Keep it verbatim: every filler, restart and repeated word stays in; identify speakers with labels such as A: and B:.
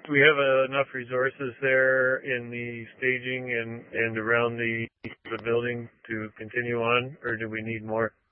A: Do we have uh, enough resources there in the staging and, and around the, the building to continue on, or do we need more?